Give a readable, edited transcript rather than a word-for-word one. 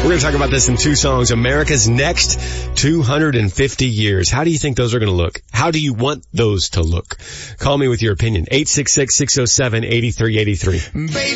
We're going to talk about this in two songs. America's next 250 years. How do you think those are going to look? How do you want those to look? Call me with your opinion. 866-607-8383.